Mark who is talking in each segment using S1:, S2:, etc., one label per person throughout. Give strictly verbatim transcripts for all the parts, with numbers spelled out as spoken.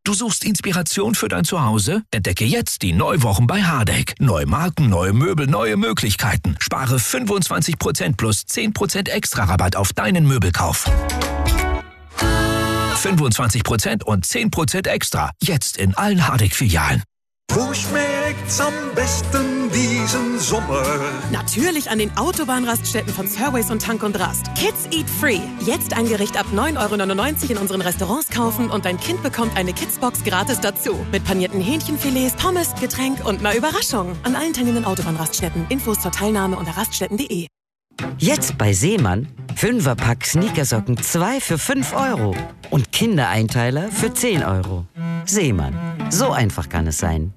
S1: Du suchst Inspiration für dein Zuhause? Entdecke jetzt die Neuwochen bei Hardegg. Neue Marken, neue Möbel, neue Möglichkeiten. Spare fünfundzwanzig Prozent plus zehn Prozent extra Rabatt auf deinen Möbelkauf. fünfundzwanzig Prozent und zehn Prozent extra. Jetzt in allen Hardegg-Filialen.
S2: Wo schmeckt's am besten diesen Sommer?
S3: Natürlich an den Autobahnraststätten von Surways und Tank und Rast. Kids Eat Free. Jetzt ein Gericht ab neun Euro neunundneunzig in unseren Restaurants kaufen und dein Kind bekommt eine Kidsbox gratis dazu. Mit panierten Hähnchenfilets, Pommes, Getränk und einer Überraschung. An allen teilnehmenden Autobahnraststätten. Infos zur Teilnahme unter raststätten punkt de.
S4: Jetzt bei Seemann. Fünferpack Sneakersocken zwei für fünf Euro. Und Kindereinteiler für zehn Euro. Seemann. So einfach kann es sein.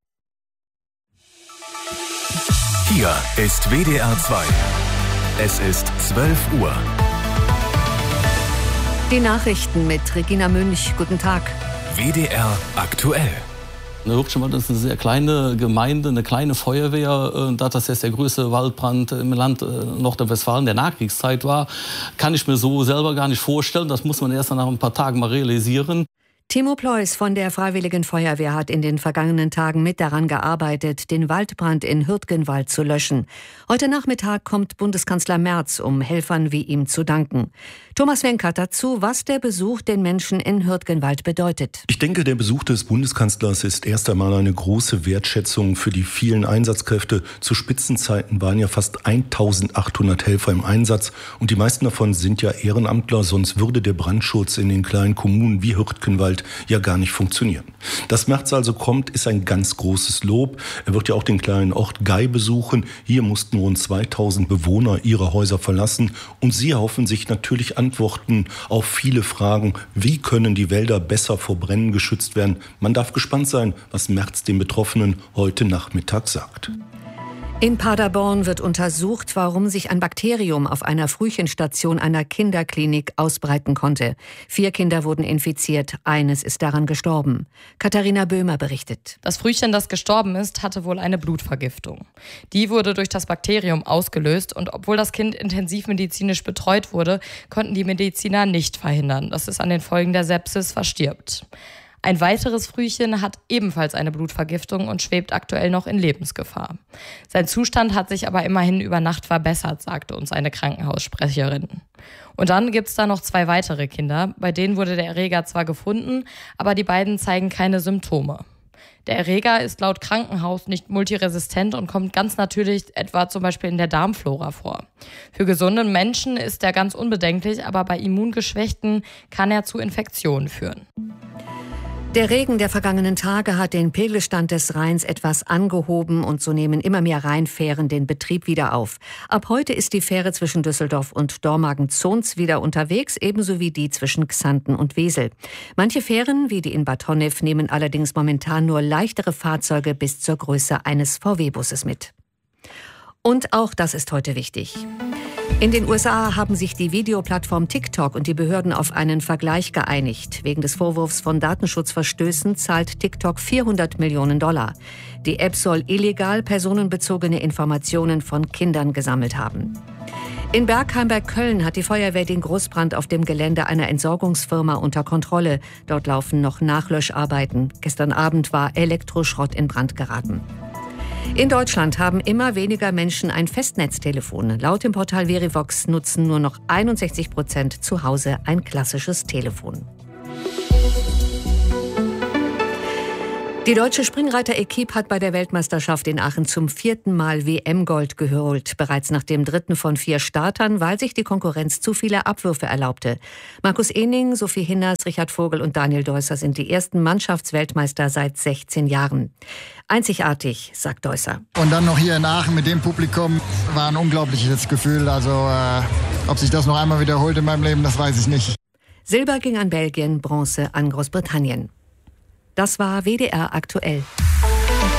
S5: Hier ist W D R zwei. Es ist zwölf Uhr.
S6: Die Nachrichten mit Regina Münch. Guten Tag.
S5: W D R aktuell.
S7: Hubschenwald ist eine sehr kleine Gemeinde, eine kleine Feuerwehr. Da das jetzt der größte Waldbrand im Land Nordrhein-Westfalen der Nachkriegszeit war, kann ich mir so selber gar nicht vorstellen. Das muss man erst nach ein paar Tagen mal realisieren.
S6: Timo Pleus von der Freiwilligen Feuerwehr hat in den vergangenen Tagen mit daran gearbeitet, den Waldbrand in Hürtgenwald zu löschen. Heute Nachmittag kommt Bundeskanzler Merz, um Helfern wie ihm zu danken. Thomas Wenkert dazu, was der Besuch den Menschen in Hürtgenwald bedeutet.
S8: Ich denke, der Besuch des Bundeskanzlers ist erst einmal eine große Wertschätzung für die vielen Einsatzkräfte. Zu Spitzenzeiten waren ja fast eintausendachthundert Helfer im Einsatz und die meisten davon sind ja Ehrenamtler, sonst würde der Brandschutz in den kleinen Kommunen wie Hürtgenwald ja gar nicht funktionieren. Dass Merz also kommt, ist ein ganz großes Lob. Er wird ja auch den kleinen Ort Gei besuchen. Hier mussten rund zweitausend Bewohner ihre Häuser verlassen und sie erhoffen sich natürlich Antworten auf viele Fragen. Wie können die Wälder besser vor Bränden geschützt werden? Man darf gespannt sein, was Merz den Betroffenen heute Nachmittag sagt.
S6: In Paderborn wird untersucht, warum sich ein Bakterium auf einer Frühchenstation einer Kinderklinik ausbreiten konnte. Vier Kinder wurden infiziert, eines ist daran gestorben. Katharina Böhmer berichtet.
S9: Das Frühchen, das gestorben ist, hatte wohl eine Blutvergiftung. Die wurde durch das Bakterium ausgelöst und obwohl das Kind intensivmedizinisch betreut wurde, konnten die Mediziner nicht verhindern, dass es an den Folgen der Sepsis verstirbt. Ein weiteres Frühchen hat ebenfalls eine Blutvergiftung und schwebt aktuell noch in Lebensgefahr. Sein Zustand hat sich aber immerhin über Nacht verbessert, sagte uns eine Krankenhaussprecherin. Und dann gibt's da noch zwei weitere Kinder, bei denen wurde der Erreger zwar gefunden, aber die beiden zeigen keine Symptome. Der Erreger ist laut Krankenhaus nicht multiresistent und kommt ganz natürlich etwa zum Beispiel in der Darmflora vor. Für gesunde Menschen ist er ganz unbedenklich, aber bei Immungeschwächten kann er zu Infektionen führen.
S6: Der Regen der vergangenen Tage hat den Pegelstand des Rheins etwas angehoben und so nehmen immer mehr Rheinfähren den Betrieb wieder auf. Ab heute ist die Fähre zwischen Düsseldorf und Dormagen-Zons wieder unterwegs, ebenso wie die zwischen Xanten und Wesel. Manche Fähren, wie die in Bad Honnef, nehmen allerdings momentan nur leichtere Fahrzeuge bis zur Größe eines V W-Busses mit. Und auch das ist heute wichtig. In den U S A haben sich die Videoplattform TikTok und die Behörden auf einen Vergleich geeinigt. Wegen des Vorwurfs von Datenschutzverstößen zahlt TikTok vierhundert Millionen Dollar. Die App soll illegal personenbezogene Informationen von Kindern gesammelt haben. In Bergheim bei Köln hat die Feuerwehr den Großbrand auf dem Gelände einer Entsorgungsfirma unter Kontrolle. Dort laufen noch Nachlöscharbeiten. Gestern Abend war Elektroschrott in Brand geraten. In Deutschland haben immer weniger Menschen ein Festnetztelefon. Laut dem Portal Verivox nutzen nur noch einundsechzig Prozent zu Hause ein klassisches Telefon. Die deutsche Springreiter-Equipe hat bei der Weltmeisterschaft in Aachen zum vierten Mal W M-Gold geholt. Bereits nach dem dritten von vier Startern, weil sich die Konkurrenz zu viele Abwürfe erlaubte. Markus Ehning, Sophie Hinners, Richard Vogel und Daniel Deusser sind die ersten Mannschaftsweltmeister seit sechzehn Jahren. Einzigartig, sagt Deusser.
S10: Und dann noch hier in Aachen mit dem Publikum war ein unglaubliches Gefühl. Also äh, ob sich das noch einmal wiederholt in meinem Leben, das weiß ich nicht.
S6: Silber ging an Belgien, Bronze an Großbritannien. Das war W D R aktuell.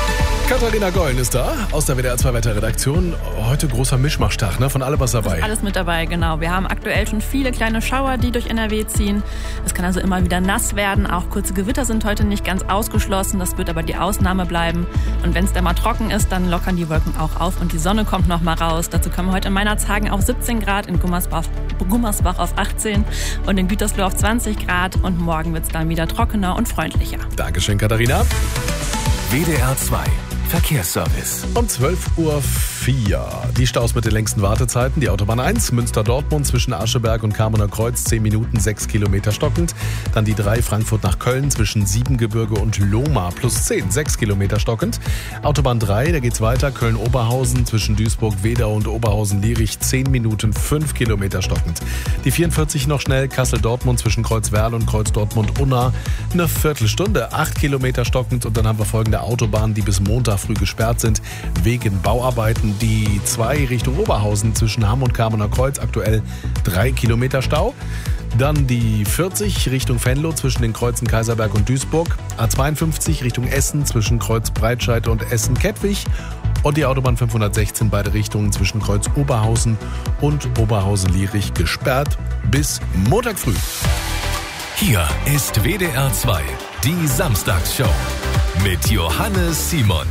S11: Katharina Gollen ist da, aus der W D R zwei Wetterredaktion. Heute großer Mischmaschtag, ne? Von allem was dabei.
S12: Ist alles mit dabei, genau. Wir haben aktuell schon viele kleine Schauer, die durch N R W ziehen. Es kann also immer wieder nass werden. Auch kurze Gewitter sind heute nicht ganz ausgeschlossen. Das wird aber die Ausnahme bleiben. Und wenn es dann mal trocken ist, dann lockern die Wolken auch auf und die Sonne kommt noch mal raus. Dazu kommen heute in Meinerzhagen auf siebzehn Grad, in Gummersbach, Gummersbach auf achtzehn und in Gütersloh auf zwanzig Grad. Und morgen wird es dann wieder trockener und freundlicher.
S11: Dankeschön, Katharina.
S5: W D R zwei Verkehrsservice.
S11: Um zwölf Uhr vier. Die Staus mit den längsten Wartezeiten. Die Autobahn eins, Münster-Dortmund zwischen Ascheberg und Kamerner Kreuz, zehn Minuten, sechs Kilometer stockend. Dann die drei, Frankfurt nach Köln zwischen Siebengebirge und Lohmar, plus zehn, sechs Kilometer stockend. Autobahn drei, da geht's weiter, Köln-Oberhausen zwischen Duisburg-Wedau und Oberhausen-Lierich, zehn Minuten, fünf Kilometer stockend. Die vierundvierzig noch schnell, Kassel-Dortmund zwischen Kreuzwerl und Kreuz-Dortmund-Unna, eine Viertelstunde, acht Kilometer stockend. Und dann haben wir folgende Autobahnen, die bis Montag früh gesperrt sind, wegen Bauarbeiten. Die zwei Richtung Oberhausen zwischen Hamm und Kamerner Kreuz, aktuell drei Kilometer Stau. Dann die vierzig Richtung Venlo zwischen den Kreuzen Kaiserberg und Duisburg. A zweiundfünfzig Richtung Essen zwischen Kreuz Breitscheid und Essen-Kettwig. Und die Autobahn fünfhundertsechzehn beide Richtungen zwischen Kreuz Oberhausen und Oberhausen-Lierich gesperrt bis Montag früh.
S5: Hier ist W D R zwei, die Samstagsshow mit Johannes Simon.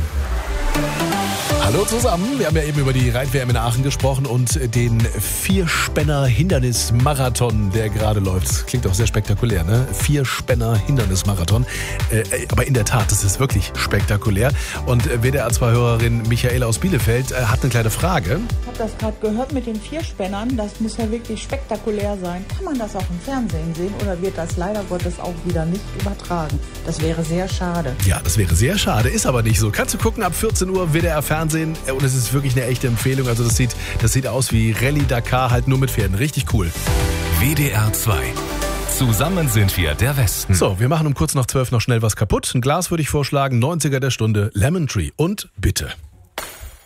S11: Hallo zusammen, wir haben ja eben über die Reit-W M in Aachen gesprochen und den Vierspänner-Hindernis-Marathon, der gerade läuft. Klingt auch sehr spektakulär, ne? Vierspänner-Hindernis-Marathon. Äh, aber in der Tat, das ist wirklich spektakulär. Und W D R zwei-Hörerin Michaela aus Bielefeld äh, hat eine kleine Frage.
S13: Ich habe das gerade gehört mit den Vierspännern. Das muss ja wirklich spektakulär sein. Kann man das auch im Fernsehen sehen oder wird das leider Gottes auch wieder nicht übertragen? Das wäre sehr schade.
S11: Ja, das wäre sehr schade, ist aber nicht so. Kannst du gucken, ab vierzehn Uhr W D R Fernsehen. Und es ist wirklich eine echte Empfehlung. Also das sieht, das sieht aus wie Rallye Dakar, halt nur mit Pferden. Richtig cool.
S5: W D R zwei. Zusammen sind wir der Westen.
S11: So, wir machen um kurz nach zwölf noch schnell was kaputt. Ein Glas würde ich vorschlagen. neunziger der Stunde, Lemon Tree. Und bitte.